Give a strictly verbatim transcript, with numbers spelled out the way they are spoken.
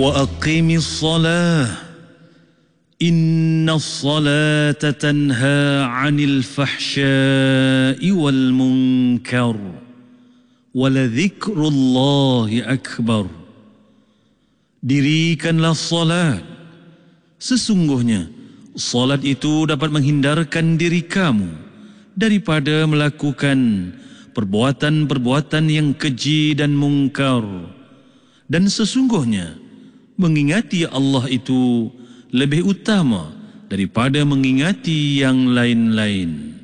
وأقم الصلاة إن الصلاة تنهى عن الفحشاء والمنكر ولذكر الله أكبر. Dirikanlah salat. Sesungguhnya salat itu dapat menghindarkan diri kamu daripada melakukan perbuatan-perbuatan yang keji dan mungkar. Dan sesungguhnya mengingati Allah itu lebih utama daripada mengingati yang lain-lain.